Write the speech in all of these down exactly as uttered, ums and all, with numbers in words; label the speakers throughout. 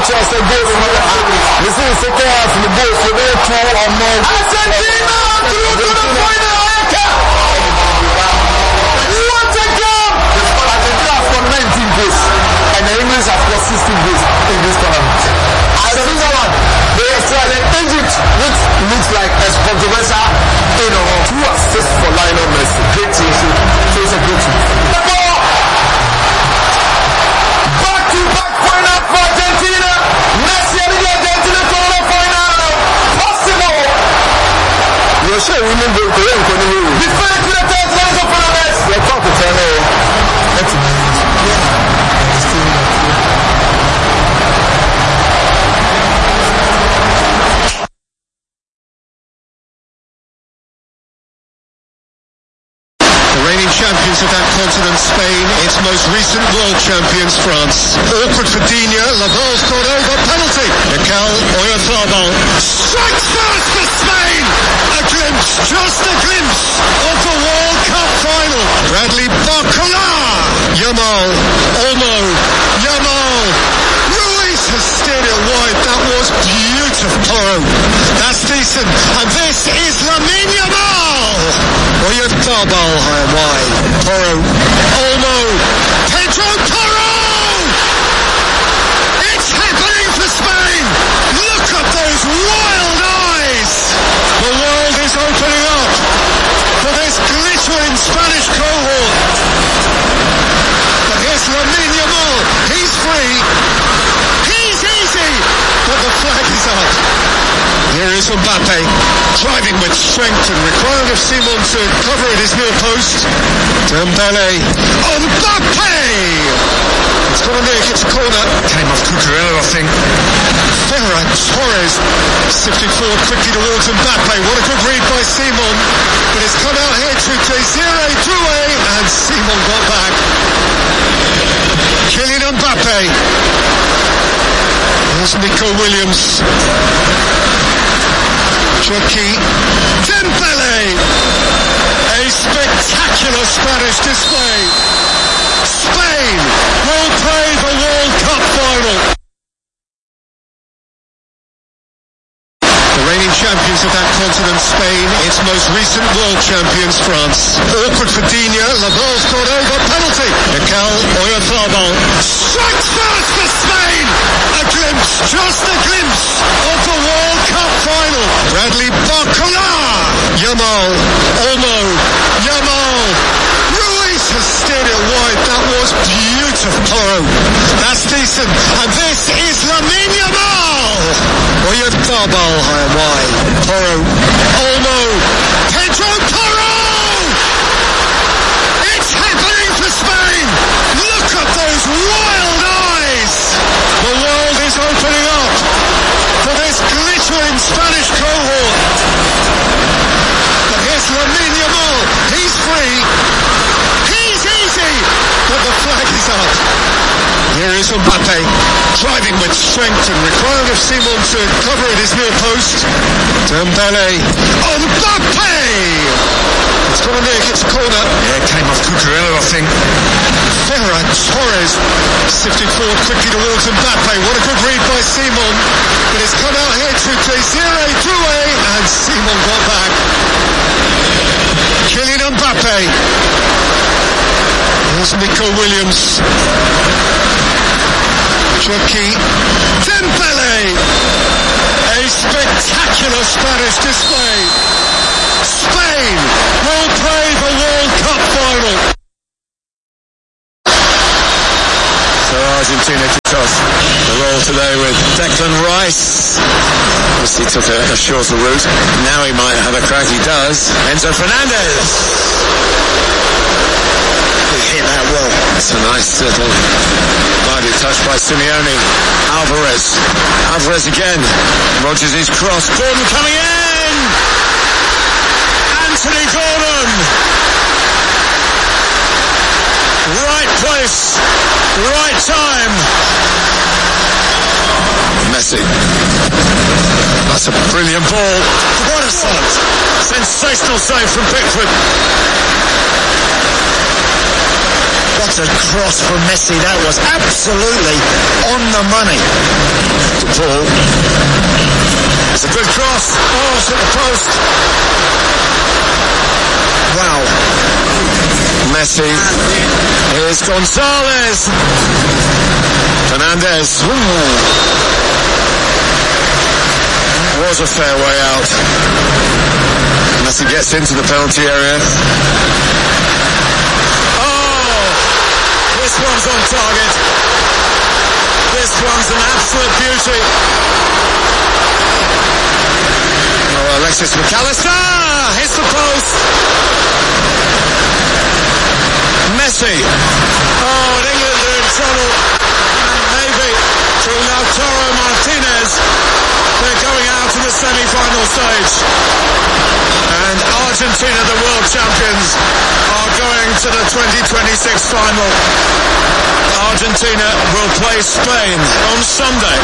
Speaker 1: Chelsea goal in the This is the second half of the goal, so they're two or more.
Speaker 2: Argentina through to the final. What a game!
Speaker 1: Argentina have scored nineteen goals, and the English have scored sixteen goals in this tournament. Argentina won. They are still in Egypt, which looks like a controversial, you know, two assists for Lionel Messi. Great team, so it's a good team.
Speaker 2: Back to back final for Argentina. Messi and the Argentina total final. Possible.
Speaker 1: You're sure we need to go in for the win.
Speaker 2: Defend to the third line of finals.
Speaker 1: Let's talk to China. Let's see.
Speaker 3: Champions of that continent, Spain, its most recent world champions, France. Awkward for Digne, Laval's got over, penalty. Mikel Oyarzabal strikes first for Spain. A glimpse, just a glimpse of the World Cup final. Bradley Barcola, Yamal, Olmo, Yamal. Ruiz has steered it wide. That was beautiful. That's decent. And this is Lamine Yamal. Oyarzabal high wide. Porro, Olmo, Pedro Porro! It's happening for Spain! Look at those wild eyes! The world is opening up for this glittering Spanish cohort. But here's Lamine Yamal. He's free. He's easy. But the flag is up. Here is Mbappe, driving with strength and requiring of Simon to cover at his near post. Dembele, Mbappe! It's gone near, gets a corner. Came off Cucurella, I think. Ferran Torres sifted forward quickly towards Mbappe. What a good read by Simon. But it's come out here to Desiree Doué, and Simon got back. Kylian Mbappe. There's Nico Williams. Chucky Dembele. A spectacular Spanish display. Spain will play the World Cup final. The reigning champions of that continent, Spain, its most recent world champions, France. Awkward for Digne, Laval's got over, penalty. Mikel Oyarzabal strikes first for Spain. A glimpse, just a glimpse of the World Cup final. Bradley Barcola, Yamal, Olmo, Yamal. Ruiz has steered it wide. That was beautiful. That's decent. And this is Lamine Yamal. Oyarzabal high and wide. Porro, Olmo, Pedro Porro. It's happening for Spain. Look at those wild eyes. The world is opening up for this glittering Spanish cohort. But here's Lamine Yamal. He's free. He's easy. But the flag is up. Here is Mbappe, driving with strength and requiring of Simon to cover at his near post. Dembele, Mbappe! It's gone near, gets a corner. Yeah, it came off Cucurella, I think. Ferran Torres sifted forward quickly towards Mbappe. What a good read by Simon. But it's come out here to Desiree Doué, and Simon got back. Kylian Mbappe. There's Nico Williams. Chucky Dembele. A spectacular Spanish display. Spain will play the World Cup final.
Speaker 4: So Argentina kicks off the roll today with Declan Rice. Obviously took a, a shorter route. Now he might have a crack. He does. Enzo Fernandez. He hit that well. It's a nice little guided touch by Simeone. Alvarez. Alvarez again. Rogers his cross. Gordon coming in. Anthony Gordon. Right place. Right time. Messi. That's a brilliant ball. What a shot. Sensational save from Pickford.
Speaker 3: What a cross from Messi. That was absolutely on the money. To Paul. It's a good cross. Oh, it's at the post. Wow.
Speaker 4: Messi. Here's Gonzalez. Fernandez. Was a fair way out. Messi gets into the penalty area. Oh! This one's on target. This one's an absolute beauty. Oh, Alexis McAllister hits the post. Messi. Oh, and England are in trouble. And maybe through Lautaro Martinez, they're going out to the semi-final stage. And Argentina, the world champions, are going to the twenty twenty-six final. Argentina will play Spain on Sunday.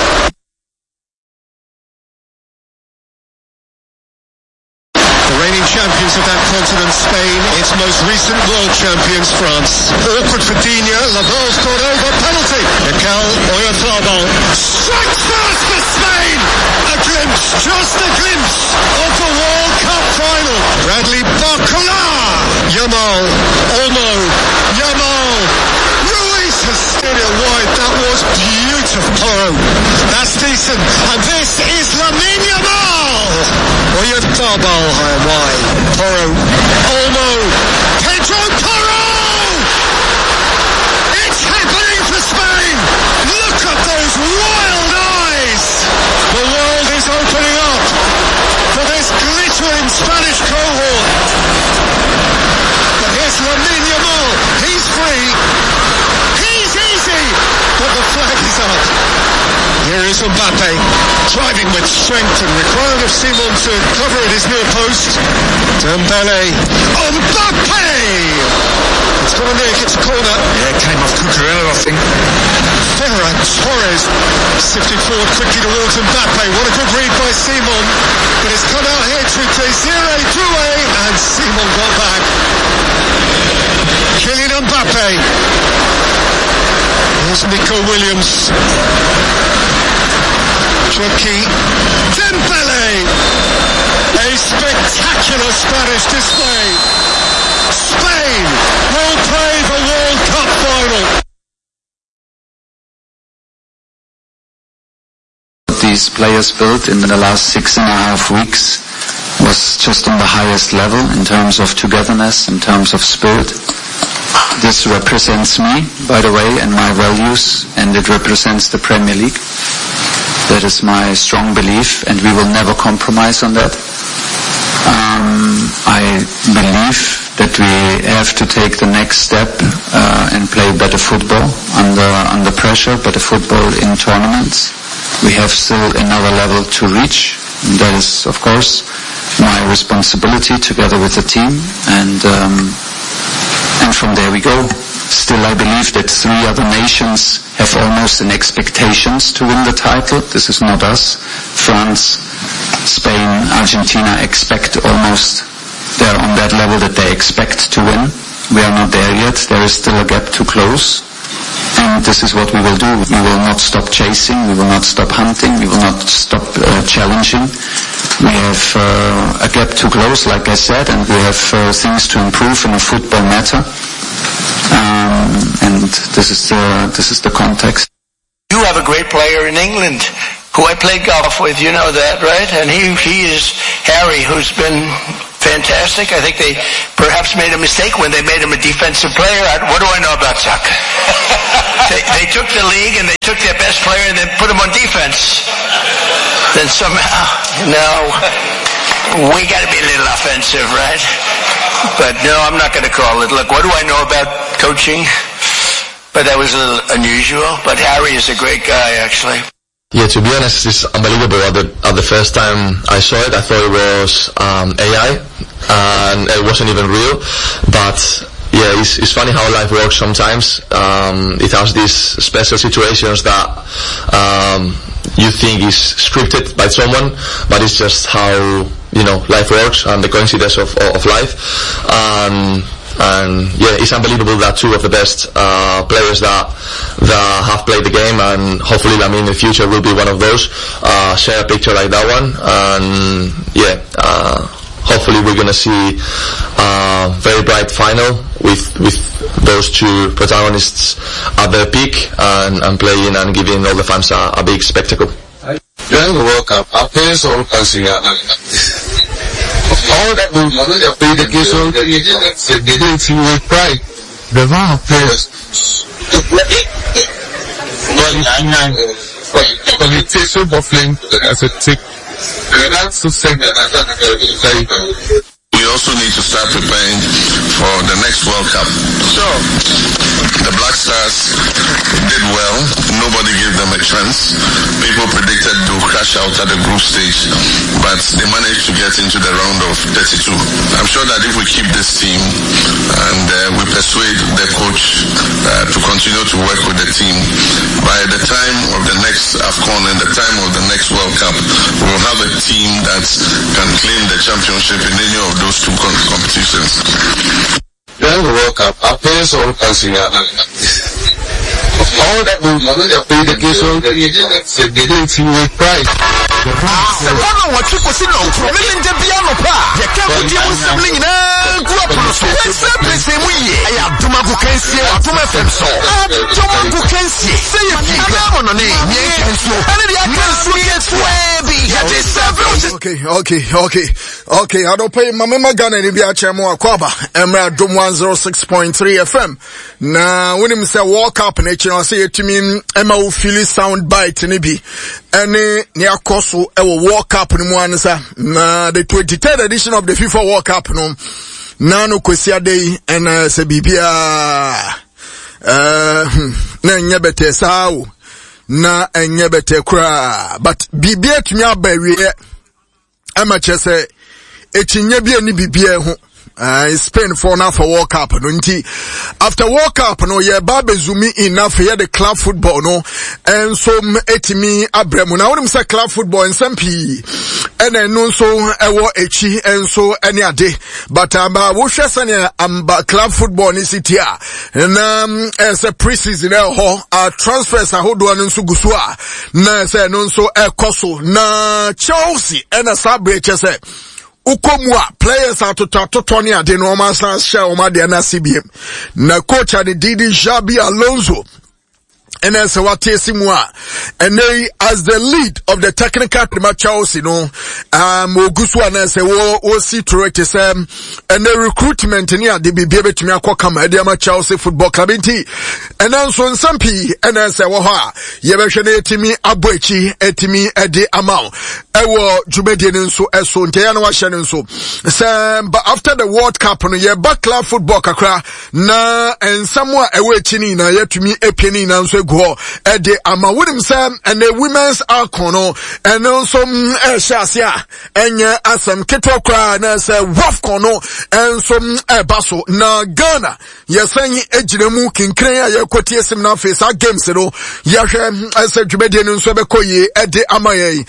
Speaker 3: Champions of that continent, Spain, its most recent world champions, France. Awkward for Digne, Laval's got over, penalty. Mikel Oyarzabal strikes first for Spain. A glimpse, just a glimpse of the World Cup final. Bradley Barcola, Yamal, Olmo, Yamal. Ruiz has steered it wide. That was beautiful. That's decent. And this is Lamine Yamal. Oyarzabal high and wide. Porro, Olmo, Pedro Porro! It's happening for Spain! Look at those wild eyes! The world is opening up for this glittering Spanish cohort. But here's Lamine Yamal. He's free. He's easy. But the flag is up. Here is Mbappe, driving with strength and requiring of Simon to cover at his near post. Dembele. Mbappe! It's gone near, gets a corner.
Speaker 4: Yeah, it came off Cucurella, I think.
Speaker 3: Ferran Torres sifted forward quickly towards Mbappe. What a good read by Simon. But it's come out here to Desiree Doué, and Simon got back. Kylian Mbappe. Here's Nico Williams. Joaquin Dembele. A spectacular Spanish display. Spain will play the World Cup final.
Speaker 5: These players built in the last six and a half weeks was just on the highest level in terms of togetherness, in terms of spirit. This represents me, by the way, and my values, and it represents the Premier League. That is my strong belief, and we will never compromise on that. Um, I believe that we have to take the next step uh, and play better football under under pressure, better football in tournaments. We have still another level to reach. And that is, of course, my responsibility together with the team, and um, and from there we go. Still, I believe that three other nations have almost an expectations to win the title. This is not us. France, Spain, Argentina expect almost, they're on that level that they expect to win. We are not there yet. There is still a gap to close. And this is what we will do. We will not stop chasing. We will not stop hunting. We will not stop uh, challenging. We have uh, a gap to close, like I said, and we have uh, things to improve in a football matter. Um, and this is the this is the context.
Speaker 6: You have a great player in England who I played golf with. You know that, right? And he he is Harry, who's been fantastic. I think they perhaps made a mistake when they made him a defensive player. I, what do I know about soccer? they, they took the league and they took their best player and then put him on defense. Then somehow, no, we got to be a little offensive, right? But no, I'm not going to call it. Look, what do I know about coaching? But that was a little unusual. But Harry is a great guy, actually.
Speaker 7: Yeah, to be honest, it's unbelievable. At the, at the first time I saw it, I thought it was um, A I, and it wasn't even real. But yeah, it's, it's funny how life works sometimes. Um, it has these special situations that um, you think is scripted by someone, but it's just how, you know, life works and the coincidence of, of life. Um, and yeah, it's unbelievable that two of the best uh, players that that have played the game, and hopefully Lamine in the future will be one of those, uh, share a picture like that one, and yeah, uh, hopefully we're gonna see a very bright final with with those two protagonists at their peak and, and playing and giving all the fans a, a big spectacle.
Speaker 2: During the World Cup, our players all passing out. All that we played against them, they didn't feel with pride. The amount of players. But it takes so buffling as a tick. That's to say that.
Speaker 8: We also need to start preparing for the next World Cup. So, the Black Stars did well. Nobody gave them a chance. People predicted to crash out at the group stage, but they managed to get into the round of thirty-two. I'm sure that if we keep this team and uh, we persuade the coach uh, to continue to work with the team, by the time of the next AFCON and the time of the next World Cup, we'll have a team that can claim the championship in any of those two competitions.
Speaker 2: During the World Cup, our players all passing out. All that we played against them, they didn't feel with pride.
Speaker 1: Okay, okay, okay, okay. I don't pay my mama Ghana ni bia chemo akwaba. Emra Dom one oh six point three F M. Na when him say walk up na chino say to me Emma will feel sound bite ni bi. Ene ni akoso e wo walk up ni mu ansa. Na the twenty-third edition of the FIFA World Cup no. Na no kwesi ade and uh, se bibia uh na nya bete sao. Na enye bete kura, but bibia tumi abawie ama chese echinye bia ni bibia ho uh, Spain for now for World Cup no nti after World Cup no ye ba bezumi enough here the club football no and so etimi abremu na wonim say club football en sampi ene no so ewo echi en so ene ade but amba wo hwese ne amba club football ni city a na as a pre-season e ho uh, transfers ahodo no so gusu a na say no so ekoso na Chelsea ena sabre chese ukomwa players atoto atoto ni ade no ma san share o ma de na C B M na coach ade Didi Xabi Alonso and as what Tesimwa and they as the lead of the technical team Chelsea no um Oguswa na say wo wo see to it um and the recruitment near the be able to me akwa dey ma Chelsea football club nti and then so nsampi and then say wo ha ye be hwe na etimi aboachi etimi ede amount ewo jumedie nso eso ntia na wa hye nso say but after the World Cup no ye back club football kakra na and somewhere ewo echi ni na yetumi epieni na nso go ede ama wonim say and the women's alcono and also eh shasia enye asem keto kra na say waf kono and some eh baso na Ghana yesan ejiremu kinkran ya yakoti esim na face a games no yahwe asa dwumedie nso be koye ede ama ye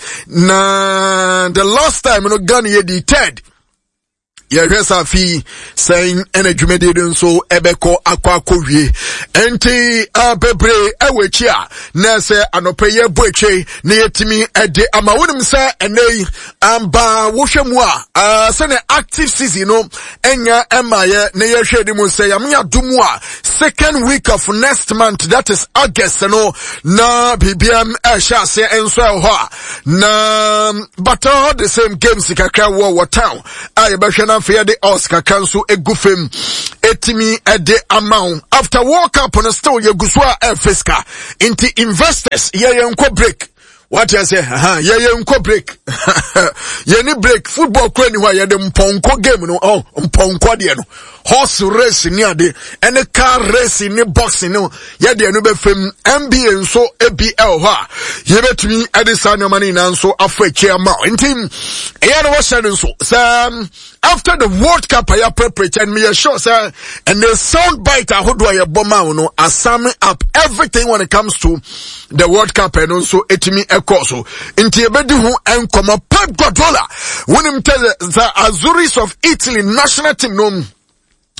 Speaker 1: na the last time no Ghana ye di third yehwe safi saying enedwumede nso ebeko akwa akwie enti abebre ewechi a na se anope ye boetwe na yetimi ede ama wonim se enei amba wohwemu a se ne active season no enya emaye na yehwe dimu se yamnya dumu a second week of next month, that is August no na B B M ehya se enso ho na but all the same games kakra wo wo town aye behwe na fear the Oscar Council egufem etimi ede amount after World Cup on still yeguswa fiska into investors ye yenko break what you say aha ye yenko break ye ni break football kro ni wa ye de mponko game no oh mponko de no horse race ni ade ene car race ni boxing no ye de no be fam N B A nso A B L ho a ye betumi ade sanyo mani na nso afa echi ama ntim ye no wa share nso sam after the World Cup I appropriate and me sure sir and the sound bite ahodo ye boma no a sum up everything when it comes to the World Cup and also etimi ekoso nti ebedi hu enkomo Pep Guardiola when him tell the Azuris of Italy national team no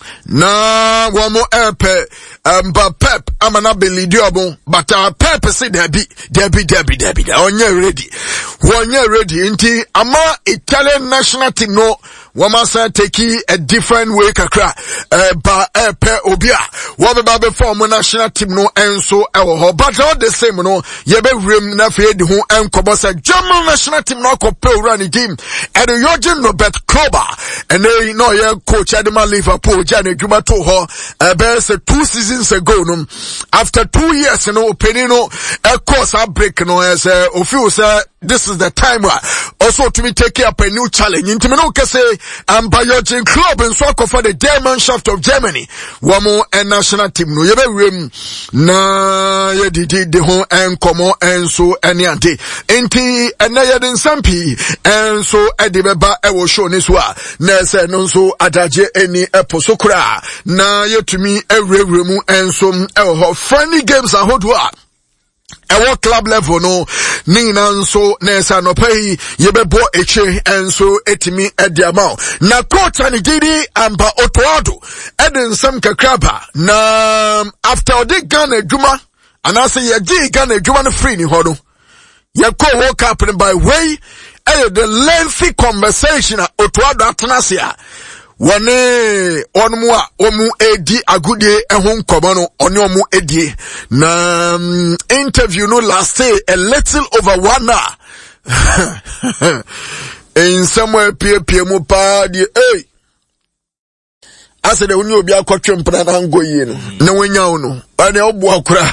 Speaker 1: na wamo epe mba Pep amana belidiobo but uh, Pep say debi debi debi debi onye ready onye ready inti ama Italian national team no wama say take a different way kakra uh, ba epe obia wabeba be form national team no enso ewo ho but all the same no yebe rem na fe di ho enkobo say German national team no kope ora ni team and Jurgen Robert Klober and they know ye coach Adema Liverpool jane dwuma to ho uh, say two seasons ago no after two years you know Penino a course outbreak no as uh, ofio say this is the time where also to be taking up a new challenge into me no say um by Jurgen Klober and so for the Germanschaft of Germany wamo and national team no ye be rem na ye didi de ho enkomo enso ene ante enti ene ye den sampi enso ede beba e wo show ni so a na se no so adaje eni eposo kura na yetumi ewrewre mu enso e ho friendly games ahodo a ewo club level no nina nso nesa no pay yebebo eche enso etimi ediamao na coach ani didi amba otoado eden sam kakraba na after odi Ghana adwuma anase ye gi Ghana adwuma no free ni hodo ye ko World Cup by way eh the lengthy conversation otoado atanasia wane onmu a omu edi agudie ehun komo no oni omu edie na um, interview no last day a little over one hour in somewhere pie pie mu pa die eh ase de oni obi akotwe mpana na ngo yi no na wanya wo no ane obu akura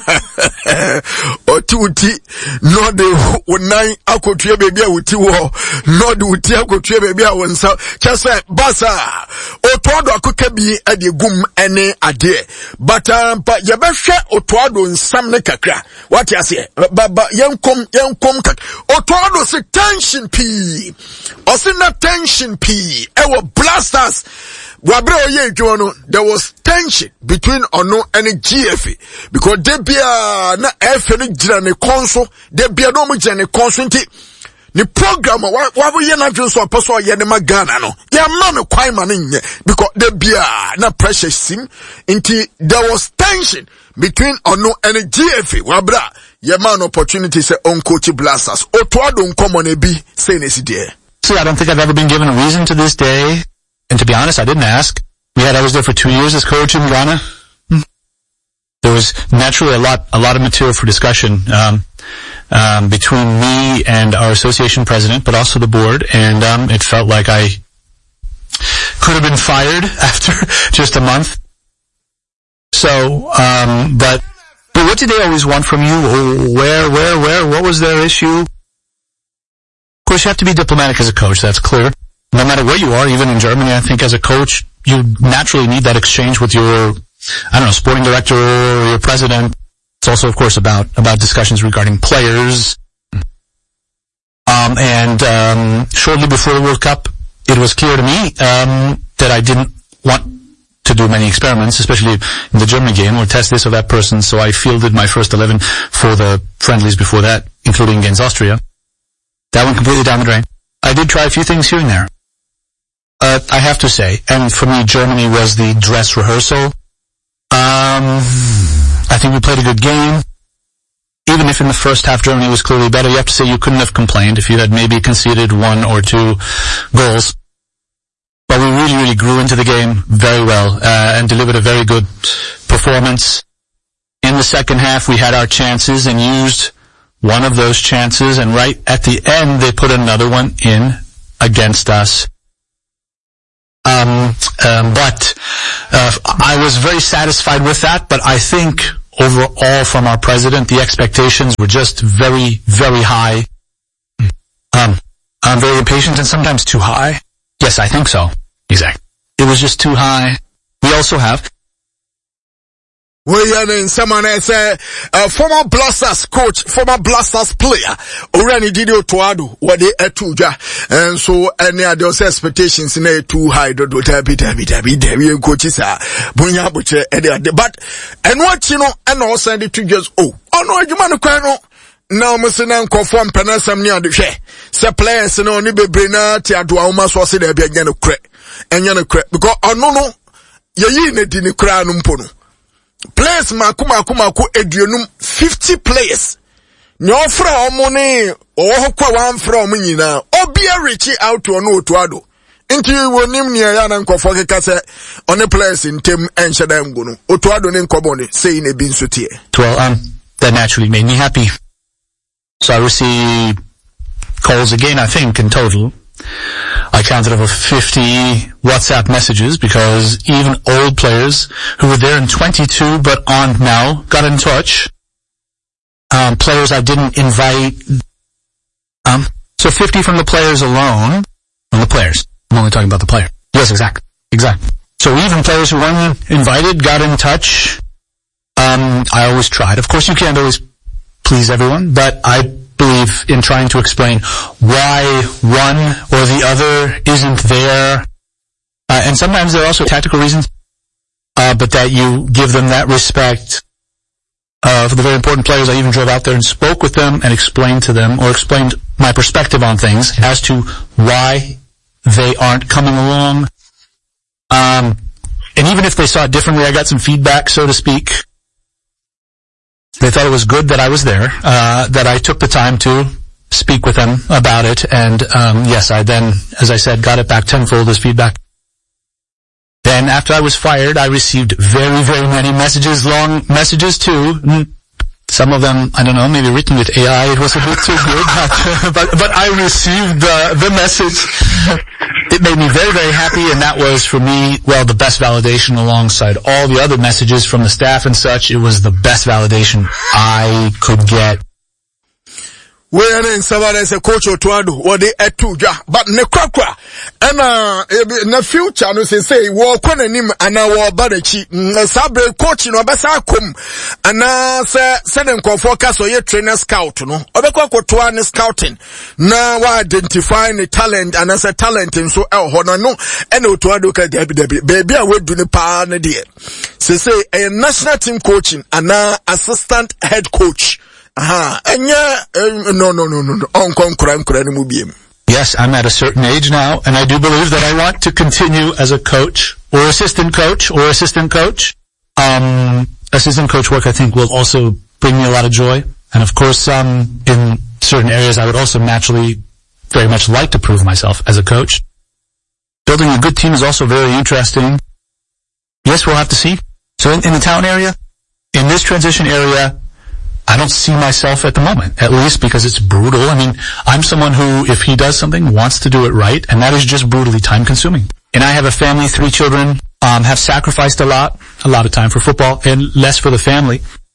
Speaker 1: oti uti no de onan akotwe bebi a uti wo no de uti akotwe bebi a wonsa chese basa otodo akoka bi ade gum ene ade batampa ye behwe otodo nsam ne kakra what you say baba yenkom yenkom kak otodo se tension p o se na tension p e wo blasters wabre oye dwono there was tension between ono and G F A because they be na F no gira ne konso they be no mo gira ne konso nti ni program wa wa ye na dwo so aposo ye ne magana no ya ma me kwai ma ne because they be na pressure sim nti there was tension between ono and G F A wabra ye man opportunity say on coach blasters otoado nkomo na bi say na si there.
Speaker 9: See, I don't think I've ever been given a reason to this day. And to be honest, I didn't ask. We had, I was there for two years as coach in Ghana. There was naturally a lot, a lot of material for discussion, um, um, between me and our association president, but also the board. And, um, it felt like I could have been fired after just a month. So, um, but, but what did they always want from you? Where, where, where, what was their issue? Of course, you have to be diplomatic as a coach, that's clear. No matter where you are, even in Germany, I think as a coach, you naturally need that exchange with your, I don't know, sporting director or your president. It's also, of course, about, about discussions regarding players. Um, and, um, shortly before the World Cup, it was clear to me, um, that I didn't want to do many experiments, especially in the Germany game, or test this or that person. So I fielded my first eleven for the friendlies before that, including against Austria. That went completely down the drain. I did try a few things here and there. Uh, I have to say, and for me, Germany was the dress rehearsal. Um, I think we played a good game. Even if in the first half Germany was clearly better, you have to say you couldn't have complained if you had maybe conceded one or two goals. But we really, really grew into the game very well, uh, and delivered a very good performance. In the second half, we had our chances and used one of those chances, and right at the end, they put another one in against us. Um, um, but, uh, I was very satisfied with that, but I think overall from our president, the expectations were just very, very high. Um, I'm very impatient and sometimes too high. Yes, I think so. Exactly. It was just too high. We also have
Speaker 1: we are in someone as a uh, former Blasters coach, former Blasters player, already did you to adu what they atuja, and so any other expectations in a too high. Do do tabi tabi tabi tabi coaches are bunya buche edi but and what you know and also the two years oh oh no you man no now musina conform penasam near the share se players no ni bebre na ti ado a uma so se da bia nya no kre enya no kre because ono no yeyi ne di ne kura no mpo no players mako mako mako eduonum fifty players ne ofra omo ne owo kwa wan fra omo nyina obia reach out ono otuado nti wonim ne ya na nkofo keka se one players intem enhyeda ngo no otuado ne nkobo ne sei ne bi nso tie.
Speaker 9: Well, um that naturally made me happy. So I received calls again, I think in total I counted over fifty WhatsApp messages, because even old players who were there in twenty-two but aren't now got in touch. Um, players I didn't invite. Um, so fifty from the players alone. From the players. I'm only talking about the player. Yes, exactly. Exactly. So even players who weren't invited got in touch. Um, I always tried. Of course you can't always please everyone, but I believe in trying to explain why one or the other isn't there. Uh, and sometimes there are also tactical reasons, uh, but that you give them that respect. Uh, for the very important players, I even drove out there and spoke with them and explained to them, or explained my perspective on things as to why they aren't coming along. Um, and even if they saw it differently, I got some feedback, so to speak. They thought it was good that I was there, uh, that I took the time to speak with them about it, and um, yes, I then, as I said, got it back tenfold as feedback. Then after I was fired, I received very, very many messages, long messages too. Some of them, I don't know, maybe written with A I, it was a bit too good, but, but, but I received the, the message. It made me very, very happy, and that was for me, well, the best validation alongside all the other messages from the staff and such. It was the best validation I could get.
Speaker 1: Where in somebody say coach Otuado what they etuja but ne kwakwa and uh na future no say say wo kwana nim ana wo badachi sabre coach no besa kom ana say say den nkofo ka so ye trainer scout no obekwa kwotoa ne scouting na wa identify ne talent ana say talent nso e ho no no and Otuado ka debi debi baby a wedu ne pa ne de say say a national team coaching ana assistant head coach. Aha, enya no no no no no.
Speaker 9: Yes, I'm at a certain age now, and I do believe that I want to continue as a coach or assistant coach or assistant coach. Um, assistant coach work I think will also bring me a lot of joy, and of course, um, in certain areas I would also naturally very much like to prove myself as a coach. Building a good team is also very interesting. Yes, we'll have to see. So in, in the town area, in this transition area, I don't see myself at the moment, at least because it's brutal. I mean, I'm someone who, if he does something, wants to do it right, and that is just brutally time-consuming. And I have a family, three children, um, have sacrificed a lot, a lot of time for football, and less for the family.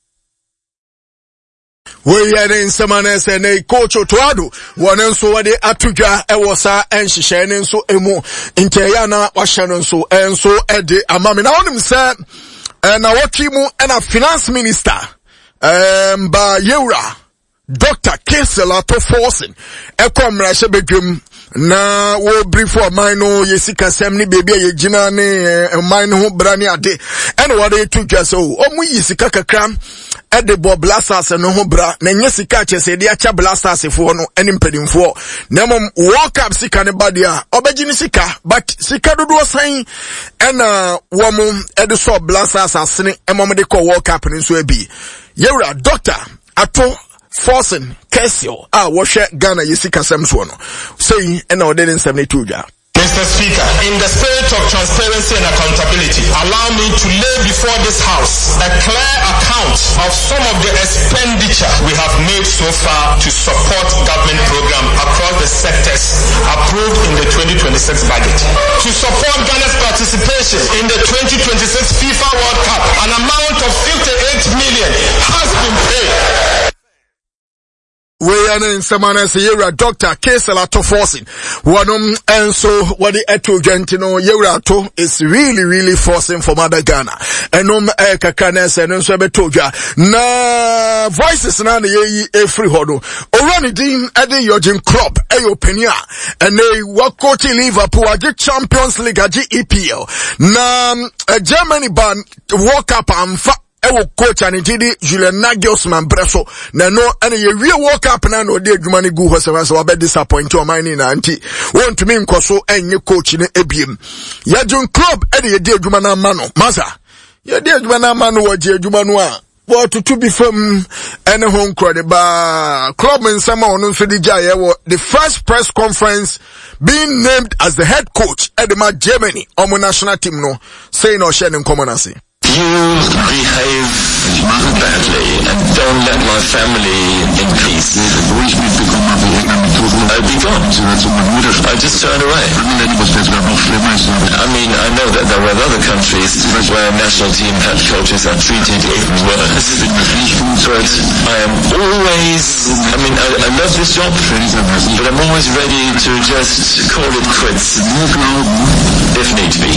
Speaker 1: We are in Samana and a coach Otuado, one and so the Atuja, Ewosa, and Shishan, and so emo, in Tayana, Washan, so, and so, Eddie, Amami, now them say, and our Kimu, and a finance minister. Um, ba Yeura, Doctor Keselato Forcing, Ekom Rasha Begum, na wo brief for mino yesika semni baby ye jina ne mine ho brani ade and what they took us so omu yesika kakram e de bo blasters no ho bra na nyesika chese de acha blasters fo no eni mpedimfo na mom walk up sika ne badia obegini sika but sika dodo san and uh womu e de so blasters asene e mom de ko walk up ni so abi Yeura doctor ato Forcing Kesio ah washe Ghana yesika semso no saying and now didn't seventy-two ja.
Speaker 10: Mister Speaker, in the spirit of transparency and accountability, allow me to lay before this House a clear account of some of the expenditure we have made so far to support government programs across the sectors approved in the twenty twenty-six budget. To support Ghana's participation in the twenty twenty-six FIFA World Cup, an amount of fifty-eight million has been paid.
Speaker 1: We are in Samana Sierra Doctor Keselato Forcing. One and so what the eto gentino Yera to is really, really forcing for Mother Ghana. And um eka kanes and so betoja. Na voices na ye e free hodo. Orani din edi yojin club e openia. And they work coaching Liverpool aje Champions League aje E P L. Na uh, Germany ban walk up and fa
Speaker 11: ewo coach and intidi Julian Nagelsmann breso na no ene ye wie World Cup na no de adwuma ne gu ho se wa be disappoint o man ni na anti won to me nkoso enye coach ne ebiem Jurgen Klopp ene ye de adwuma na ma no maza ye de adwuma na ma no wo je adwuma no a what to be from any home crowd ba club in summer on the first press conference being named as the head coach at the Germany on the national team no saying or sharing common as
Speaker 12: you behave badly and don't let my family increase. I'd be gone. I just turned away. I mean, I know that there were other countries where national team head coaches are treated even worse. But I am always, I mean, I, I love this job, but I'm always ready to just call it quits if need be.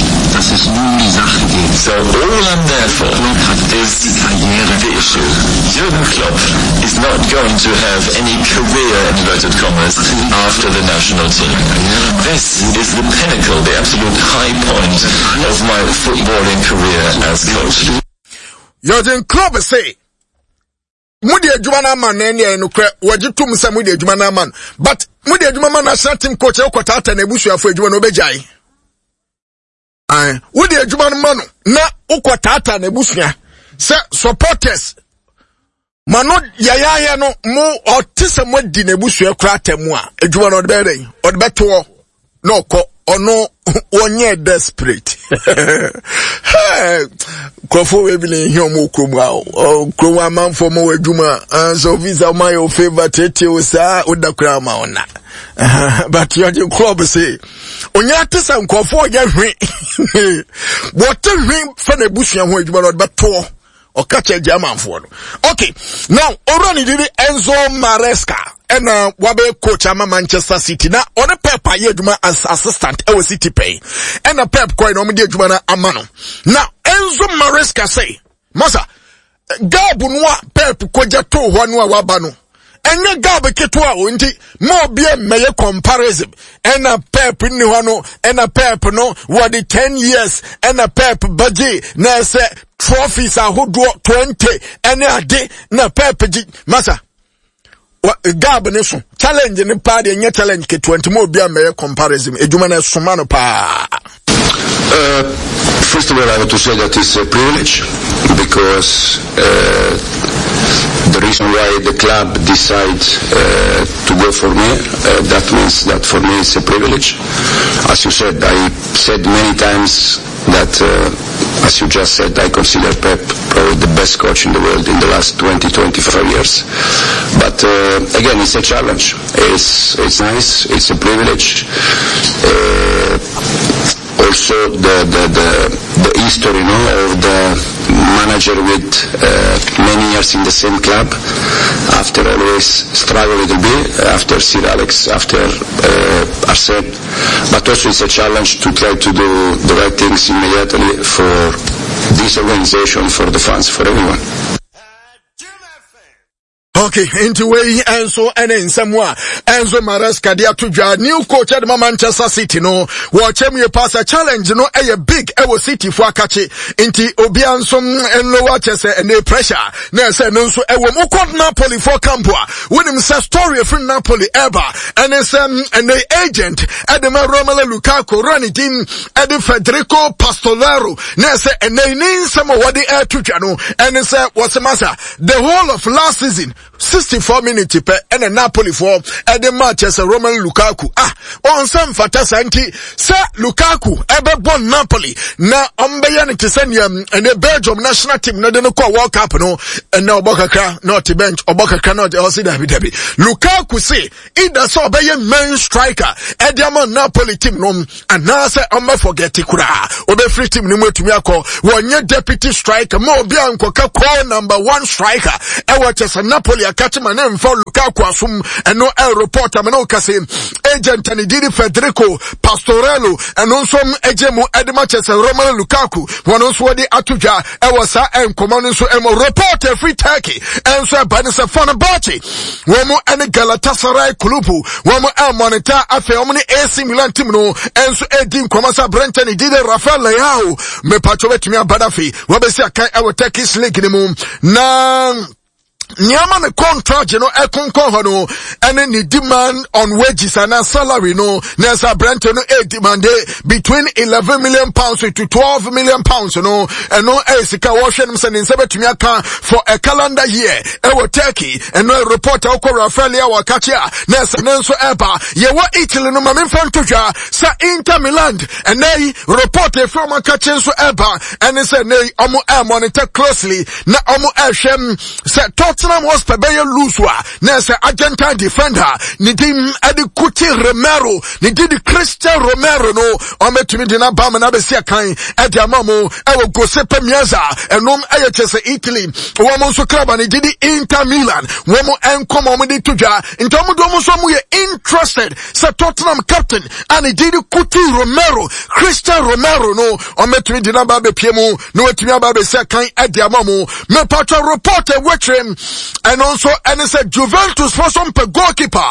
Speaker 12: So all I'm there for is the issue. Jurgen Klopp is not going to have any career, in inverted commas, after the national team. This is the pinnacle, the absolute high point of my footballing career as coach.
Speaker 11: Jurgen Klopp say, Mudi adwuma na man na ene nokre wagitum se mudi adwuma na man, but mudi adwuma man national team coach e kwatata na ebusuafo adwuma no begyae. Ai, mudi adwuma man na ukwatata na ebusua se supporters mano yayaya no mo otise modi na ebusua kra temu a adwuma no de be o de beto no ko ono onye desperate Krofo we believe him mo kroma o kroma man for mo adwuma so visa my your favorite tete o sa odakra ma ona but your club say onya tesa nkofo onya hwe what hwe fa na busua ho adwuma no beto o kache German for no okay now orani didi Enzo Maresca and uh wabe coach ama Manchester City na one Pep aye adwuma as assistant e City pay and a Pep coin no de adwuma na amano now Enzo Maresca say masa gabu no Pep koja to ho no waba no enye gabu keto a onti mo bia meye comparison and a Pep ni ho no and a Pep no what the ten years and a Pep budget na say trophies are who do twenty and a day na Pep ji masa gab ne so challenge ne pa de nye challenge ke twenty mo bia meye comparison edwuma na soma no pa.
Speaker 2: Uh, first of all, I have to say that it's a privilege because uh, the reason why the club decides uh, to go for me, uh, that means that for me it's a privilege. As you said, I said many times that, uh, as you just said, I consider Pep probably the best coach in the world in the last twenty, twenty-five years. But uh, again, it's a challenge. It's, it's nice. It's a privilege. Uh, Also, the, the, the, the history, no, of the manager with uh, many years in the same club, after always struggle a little bit, after Sir Alex, after uh, Arsene, but also it's a challenge to try to do the right things immediately for this organization, for the fans, for everyone.
Speaker 11: Okay, into way Enzo and Ensamwa Enzo Maresca dia tujwa new coach at Manchester City no watch him pass a challenge no a big Ewo City for akache inti obiansom and no watches and the pressure na say no so Ewo mo kwat Napoli for Campoa when him say story from Napoli ever and then um, and the agent at the Romelu Lukaku running team at the Federico Pastolaro na say and they need some what the air tujwa no and then say what's the matter the whole of last season sixty-four minutes per and a Napoli for and the Manchester Romelu Lukaku ah on some fantasy sir Lukaku ebe bon Napoli na ombeya ne tisen yam and the Belgium national team na de no call World Cup no and na obokaka not bench obokaka not also David David Lukaku say either so obey main striker e de am Napoli team no and now say ombe forget kura obe free team ni mwetumi akọ wonye deputy striker mo obi ankoka call number one striker e watches Napoli ya catch my name for Lukaku asum and no air reporter me no kase agent and Didi Federico Pastorello and also ejemu Edmanchester Romelu Lukaku one also the atuja e was a command so emo reporter free Turkey and so banisa Fenerbahce one more and Galatasaray Kulubu one more and monitor afe omni A C Milan team no and so Edim Komasa Brenton Didi Rafael Leao me pacho betimi abadafi wabesi akai e Turkish league ni mu na Nyama ne contract no e konkon ho no ene ni demand on wages and salary no nesa Brenton no e demand between eleven million pounds to twelve million pounds no and no e sika wo hwe nim se ne sebetumi aka for a calendar year e wo Turkey and no reporter ko Rafael wa kachia nesa nenso eba ye wo Italy no mame fantoja sa Inter Milan and nei reporter from akache so eba and say nei omo e monitor closely na omo e hwem se Tottenham was Pebeye Luswa, Nessa Argentine defender, Nidim Adi Kuti Romero, Nididi Christian Romero, no, or met me dina bam and abesia kind, at Yamamo, Ewo Gosepe Miaza, and Nom Ayachese Italy, Wamo Sokraba, Nididi Inter Milan, Wamo Encomo Tuja, in Tomodomo Somu interested, Sir Tottenham captain, and Nididi Kuti Romero, Christian Romero, no, or met me dina babe Piemo, no, at me abesia kind, at Yamamo, me patra reporter, which him. And also, and it's a Juventus for some goalkeeper.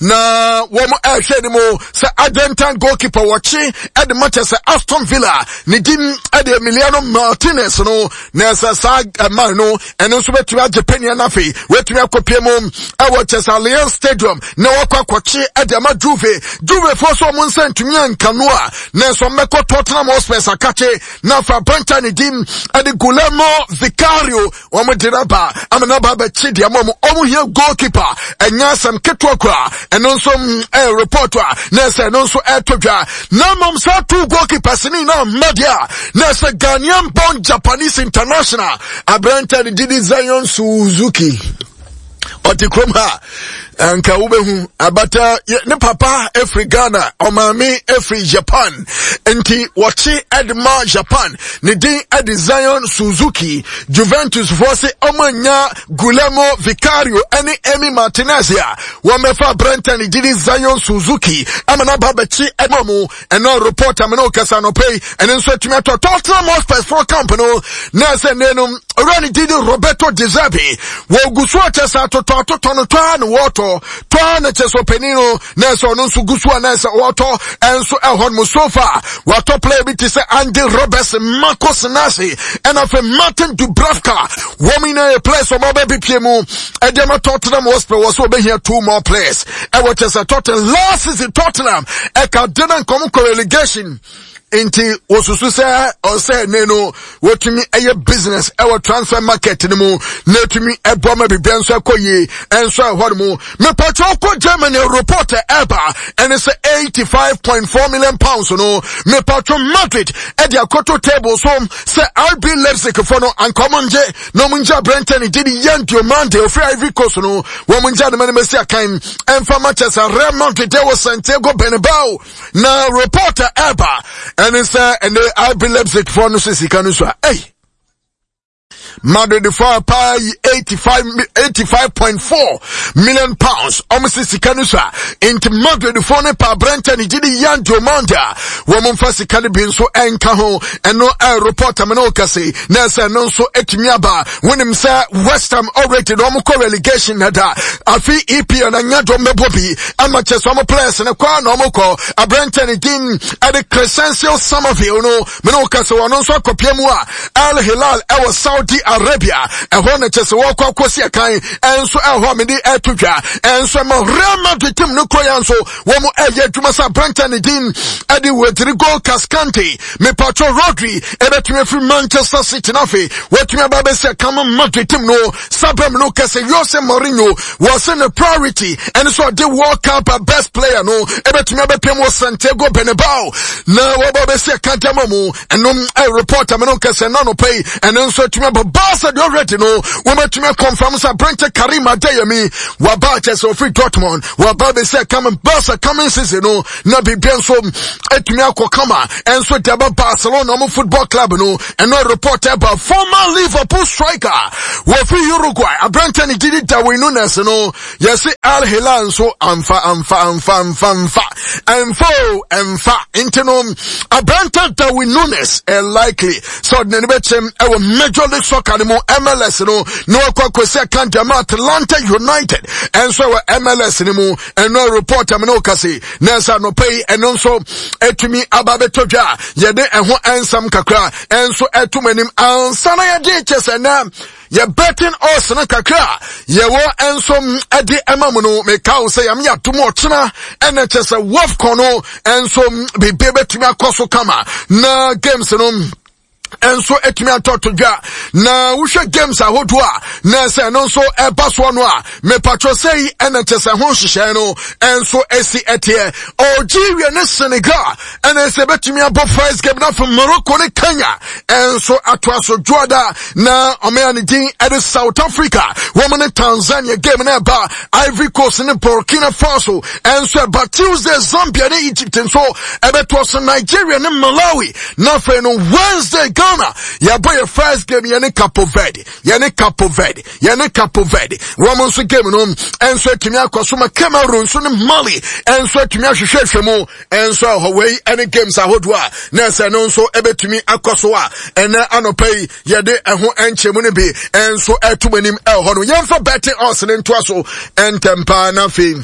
Speaker 11: Na, womo eh, shedi mo, se Argentine goalkeeper wachi, at the match as Aston Villa, Nidim, at the Emiliano Martinez, no, Nessa Sag, man, no, and also wet to have Japan Nafi, wet to have Copiemo, I watch as Allianz Stadium, no, Kwachi, at the Juve, Juve for someone sent to me and Canoa, Nessa Meko Tottenham Hotspurs, Akache, Nafa Brenta Nidim, at the Guillermo Vicario, Wamo Diraba, Amanaba Chidi, Amomo, Omo here goalkeeper, and Yasam Ketwakwa, and also a reporter, Nessa, and also a Toja, Namam Satu goalkeepers, and now Madia, Nessa Ghanaian born Japanese international, Abranta Didi Zion Suzuki. Otikromha anka ubehu abata ne papa every Ghana o mami every Japan enti wachi edma Japan ne din edi Zion Suzuki Juventus force omanya Guillermo Vicario ene Emi Martinez ya wamefa Brenton didi Zion Suzuki amana babachi edmo eno reporter amana okasa no pay ene nso atumi ato Tottenham Hotspur for company na se nenum Rani didi Roberto De Zerbi wo gusu atesa to to to to no water to na cheso penino na so no nso gusu na se water enso ehon mo sofa water play bi se Andy Roberts Marcos Nasi and of Martin Dubravka woman a place of baby piemu e dem Tottenham Hotspur was so be here two more players e what is a Tottenham last season Tottenham e ka didn't come to relegation Inti osusu se o se neno wotumi eye business e transfer market ni mu netumi e boma bibia nso akoye enso ehoro mu me patro ko Germany reporter eba and it's eighty-five point four million pounds no me patro Madrid e dia koto table so se R B Leipzig for no ankomonje no munja Brenton did young Diomande of Ivory Coast no wo munja de mane mesi akan enfa Manchester Real Madrid de was Santiago Bernabeu na reporter eba and it's uh, and the I B Leipzig for no sisi kanuswa hey Madrid for pay eighty-five eighty-five point four million pounds almost sikanusa into Madrid for ne pa Brenton did yan Diomanda woman fast can be so enka ho and no a reporter me no kase na say no so etimiaba when him say West Ham already no mo relegation na da afi E P na nyado mebobi amache so mo players na kwa no mo ko a Brenton din at the Crescencio Somerville no me no kase wono so kopiemu a Al Hilal e was Saudi Arabia ehon na chese wo kwa kosi akan enso ehon me di etudwa enso mo Real Madrid team no koyan so wo mo eye adwuma sa Brenton din edi wetri goal Cascante me patro Rodri ebetumi fi Manchester City na fe wetumi ababese kam Madrid team no sabem no kase Jose Mourinho wo was in a priority and so the World Cup best player no ebetumi abepem was Santiago Bernabeu na wobo se kantamu and no a reporter me no kese na no pay and so tumi Barca already no we metumi confirm say Brent Karim Adeyemi waba so free Dortmund waba be say come Barca coming season no na bibia so etumi akokama and so the Barcelona mo football club no and no reporter about former Liverpool striker we free Uruguay Brent ni did it we know no yes Al Hilal so amfa amfa amfa amfa amfa amfo amfa intino Brent that we know and likely so the betchem our Major League Soccer mo M L S no no kwa say can't Atlanta United and so M L S ni mo and no reporter me no kasi nessa no pay and also etumi ababetoja yede eho ensam kakra and so etumanim ansana ya ditches and ye betting us na kakra ye wo enso ade emamu no me ka say am ya to mo chena and chese wolf kono enso be betumi akoso kama na games no and so etimi atoto dwa na wohwe games ahodo a na se no so eba so no a me patro sei ena chese ho hyehyɛ no and so esi etie Algeria ne Senegal and se betimi abo first game na from Morocco ne Kenya and so atwa so joada na omea ne din at South Africa woman in Tanzania game na ba Ivory Coast ne Burkina Faso and so but Tuesday Zambia ne Egypt and so ebeto so Nigeria ne Malawi na fe no Wednesday Ghana, ya boy your first game yane Capo Verde, yane Capo Verde, yane Capo Verde. Woman so game no, and so timi akosoma Cameroon so ne Mali, and so timi ahwehwehwe mu, and so Hawaii any games ahodwa. Na say no so ebetumi akosoa, and na anopay yade eho enche mu ne bi, and so etumanim elho no. Yemfa betting us ne ntoaso entempa na fi.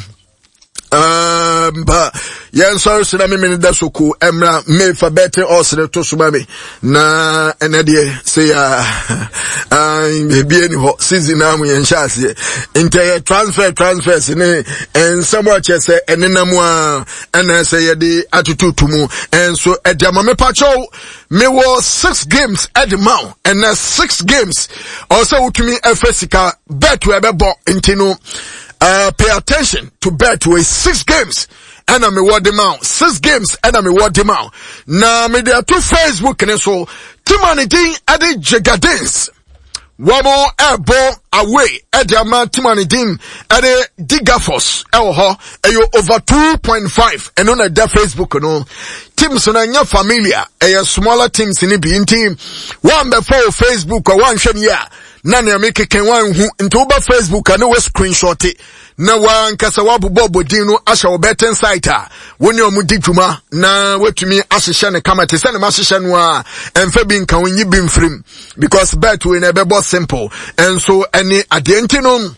Speaker 11: Um, but yes, sir, so na me me da so cool. Emra me for better us the to suma me na enade say ah ah be any ho season na mu yen chance inter transfer transfers ne and somewhat say enenam a and say ye de atututu mu and so e dia me pacho me was six games at the mount and na six games also utumi efesika bet we be bo intino. Uh, pay attention to bet with six games and I'm a word them out. Six games and I'm a word them out. Now me there to Facebook and so Timani Ding at the Jagadins. Wamo Ebo away at the amount Timani Ding at the Digafos Elho ayo over two point five and on that Facebook no teams on your familiar a smaller teams in the being team one before Facebook or one shen ya nani ameke ken wan hu into ba Facebook and we screenshot it na wan kasa wabu bobo dino asha wo betting site a woni omu didwuma na wetumi ahyehyɛ ne kama te sɛ ne mahyehyɛ no a emfa bi nka wonyi bi mfrim because bet we na bebo simple and so any adenti no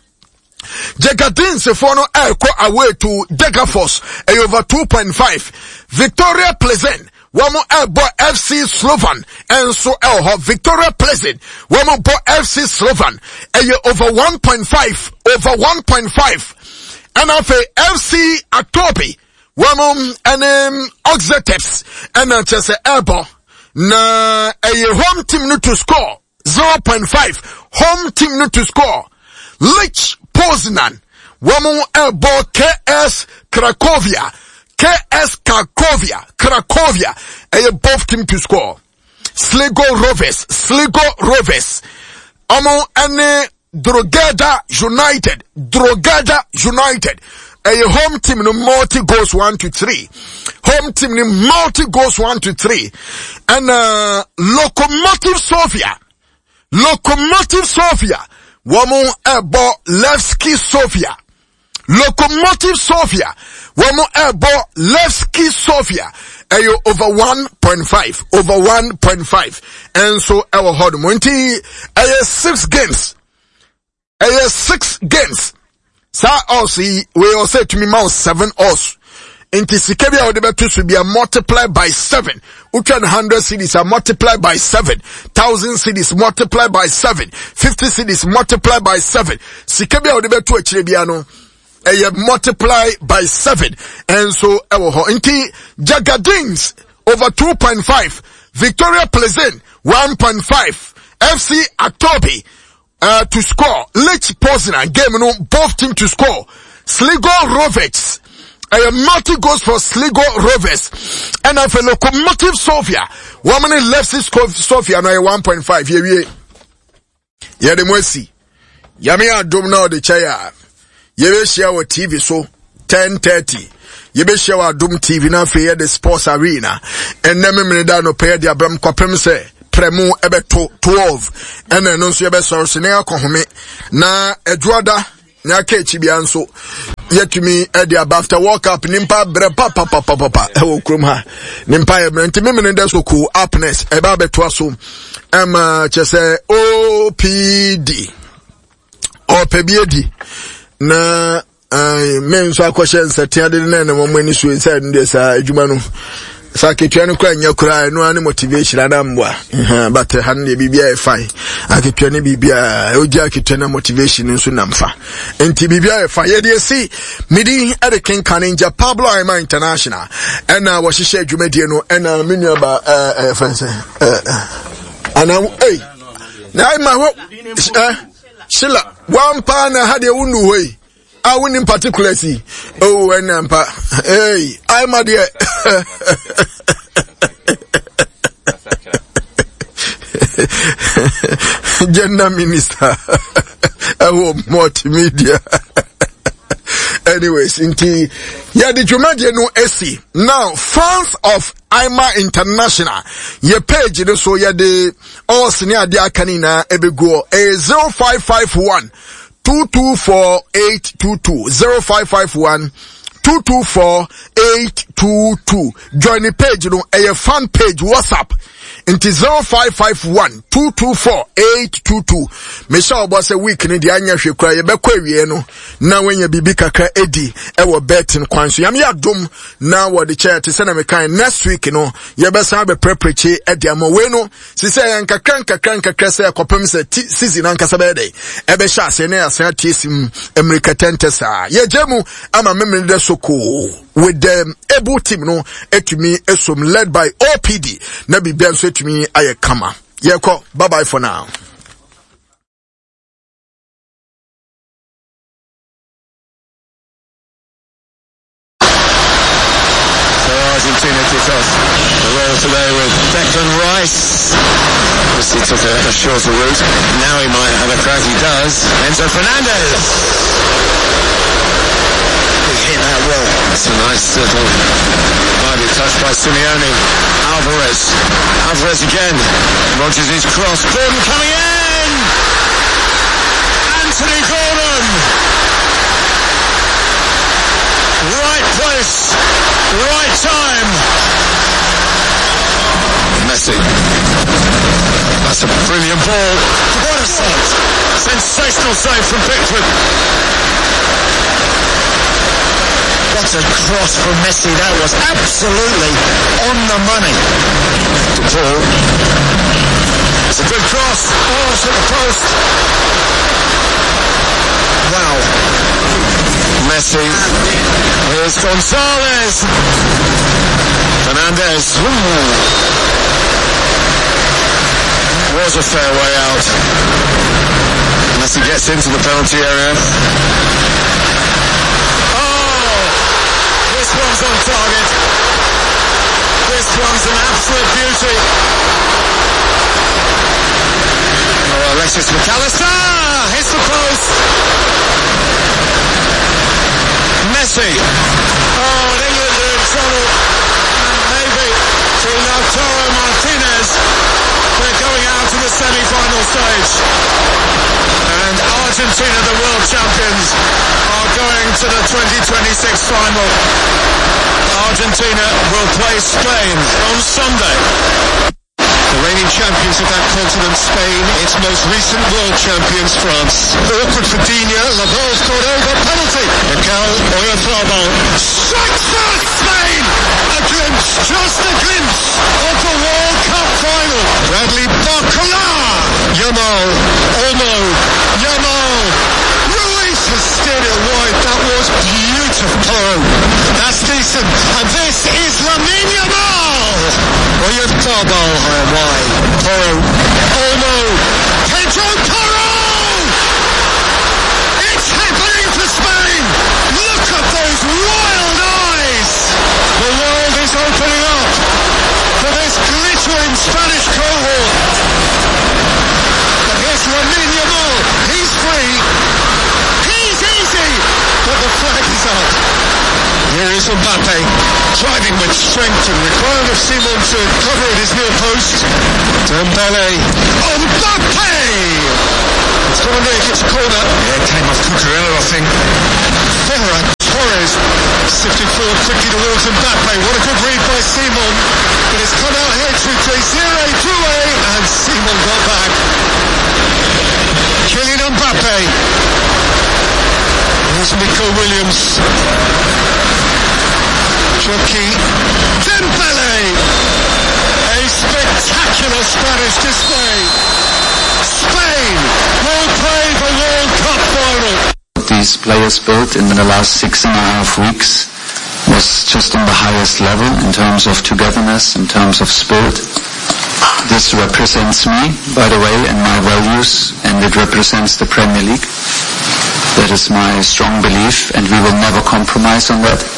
Speaker 11: Jagadins for no eko away to Degafos a over two point five Victoria Pleasant Wamo Elbo F C Slovan and so Elho Victoria Pleasant Wamo Bo F C Slovan a over one point five over one point five and of a F C Aktobi Wamo and um Oxeteps and uh, just Elbo na a home team no to score zero point five home team no to score Lich Poznan Wamo Elbo K S Cracovia K S Cracovia, Cracovia, a both team to score. Sligo Rovers, Sligo Rovers. Amo ane Drogheda United, Drogheda United. A home team no multi goes one to three. Home team no multi goes one to three. And uh, Lokomotiv Sofia, Lokomotiv Sofia. Wamo ebo Levski Sofia. Lokomotiv Sofia. Wamo ebo Levski Sofia. Ayo over one point five. Over one point five. And so our hard monty. Ayo six games. Ayo six games. Sa also we all say to me mouse seven us. Inti sikebia odebetu should be a multiplied by seven. Ukan hundred cities are multiplied by seven. Thousand cities multiplied by seven. Fifty cities multiplied by seven. Sikebia odebetu echirebiano. A multiply by seven. And so ewo inti Jagadins over two point five. Victoria Pleasant one point five. F C Aktobi uh, to score. Lech Poznan game no both team to score. Sligo Rovers. A multi goals for Sligo Rovers. And of a Locomotive Sofia. One minute left Sofia no one point five. Here we yeah, the mercy. Yami adom now the chair. Ye share our T V so ten thirty. Ye be share our Doom T V now for the sports arena. And then me da no pay the Abram Kopem say premu ebe twelve. And then no so ye be source na akome na Edwada na kechi bi anso. Yet to me at the after walk up nimpa bre papa papa papa e wo krom ha nimpa e bre ntimi me ne so cool upness e ba beto aso em chese O P D o pebiedi na eh men so akwhye nsatia de na na momani so inside ndi sa adwuma no sa ketua no kwa nya kura no ani motivation ana mboa but han ne bibia e fine aketua ne bibia oji aketua na motivation nso namfa enti bibia e fine ye de si midi ade ken kaninja Pablo Aima International ena wo hihye adwumadie no ena menua ba eh fanse eh ana eh na ma ho eh Shila one pa na ha de wunu hoi I win in particular see. Oh, and nampa. Hey, I'm a dear. Gender minister. I hope multimedia. Anyways, inti yeah, the Jumadia no S C. Now, fans of Aima International, ye page no so ya de all senior dia kanina ebego a zero five five one two two four eight two two zero five five one two two four eight two two. Join the page, you know, a fan page WhatsApp into zero five five one two two four eight two two. Mesha was a week in the anya she cry be kwawie no na when you bibi kakra edi e wo betting kwanso yam ya dom na wo the chair to send me kind next week you know ye be sa be prepreche e dia mo we no si say yan kakra kakra kakra say kopem say season an kasa be dey e be sha say na asa tiesim America tentesa ye jemu ama memre de soko with them able team no etumi esom led by O P D na bibia so etumi aye kama ye ko bye bye for now.
Speaker 4: Argentina kick off the roll today with Declan Rice. He took a, a shorter route. Now he might have a crack. He does. Enzo Fernandez. He hit that wall. It's a nice little might be touched by Simeone. Alvarez. Alvarez again. Launches his cross. Gordon coming in. Anthony Gordon. Right place, right time. Messi. That's a brilliant ball. What a save. Sensational save from Pickford. What a cross from Messi. That was absolutely on the money. The ball. It's a good cross. Oh, it's at the post. Wow. Messi. Here's Gonzalez. Fernandez. Ooh. Was a fair way out. Messi gets into the penalty area. Oh! This one's on target. This one's an absolute beauty. Oh, Alexis McAllister hits the post. Messi. Oh, and England are in trouble. And maybe to Lautaro Martinez. They're going out to the semi-final stage. And Argentina, the world champions, are going to the twenty twenty-six final. Argentina will play Spain on Sunday. The reigning champions of that continent, Spain, its most recent world champions, France. Awkward for Dina, La ball's called over, penalty. Mikel Oyarzabal strikes first, Spain! A glimpse, just a glimpse of the World Cup final. Bradley Barcola! Yamal, Olmo, Yamal, Ruiz has steered it wide, that was beautiful. That's decent, and this is Lamine Yamal! Oyarzabal, high and wide. Porro, Olmo, Pedro Porro!
Speaker 3: here is Mbappe, driving with strength and required of Simon to cover at his near post. Dembele. Mbappe! It's gone under, it gets a corner. Yeah, it came off Cucurella, I think. Ferran Torres sifted forward quickly towards Mbappe. What a good read by Simon. But it's come out here to Desiré Doué, and Simon got back. Kylian Mbappe. Here's Nico Williams. Joaquin Dembele. A spectacular Spanish display. Spain will play the World Cup final.
Speaker 5: These players built in the last six and a half weeks was just on the highest level in terms of togetherness, in terms of spirit. This represents me, by the way, and my values, and it represents the Premier League. That is my strong belief, and we will never compromise on that.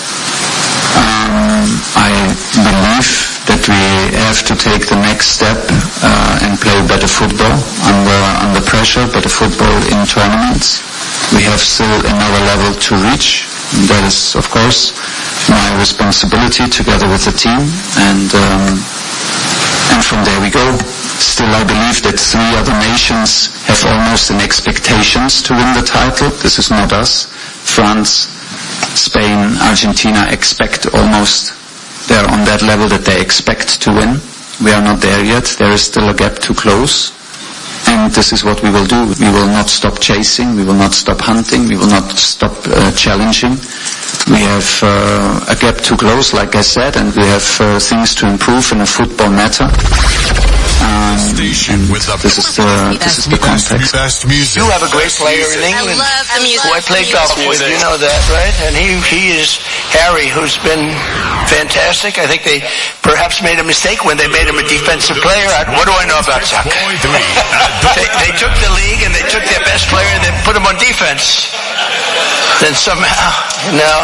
Speaker 5: Um, I believe that we have to take the next step uh, and play better football under under pressure, better football in tournaments. We have still another level to reach. That is, of course, my responsibility together with the team, and um, and from there we go. Still, I believe that three other nations have almost an expectations to win the title. This is not us. France, Spain, Argentina expect almost, they're on that level that they expect to win. We are not there yet. There is still a gap to close. And this is what we will do. We will not stop chasing. We will not stop hunting. We will not stop uh, challenging. We have uh, a gap to close, like I said, and we have uh, things to improve in a football matter. Um, this is the this is the context.
Speaker 6: You have a great player in England who I played golf with. You know that, right? And he he is Harry, who's been fantastic. I think they perhaps made a mistake when they made him a defensive player. What do I know about soccer? they, they took the league and they took their best player and they put him on defense. Then somehow, no,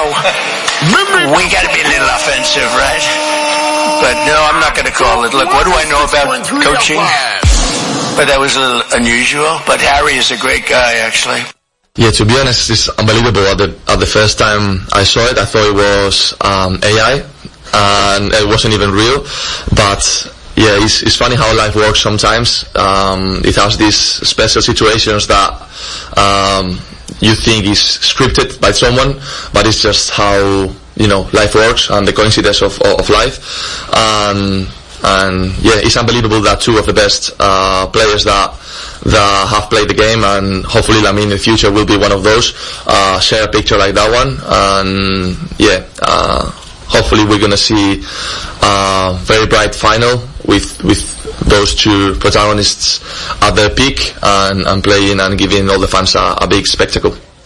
Speaker 6: we got to be a little offensive, right? But no, I'm not going to call it. Look, what do I know about coaching? But that was a little unusual. But Harry is a great guy, actually.
Speaker 7: Yeah, to be honest, it's unbelievable. At the at the first time I saw it, I thought it was um, A I, and it wasn't even real. But yeah, it's, it's funny how life works sometimes. Um, it has these special situations that um, you think is scripted by someone, but it's just how, you know, life works and the coincidence of of life. Um, and yeah, it's unbelievable that two of the best uh, players that that have played the game, and hopefully Lamine in the future will be one of those, uh, share a picture like that one. And yeah, uh, hopefully we're gonna see a very bright final with with those two protagonists at their peak and, and playing and giving all the fans a, a big spectacle.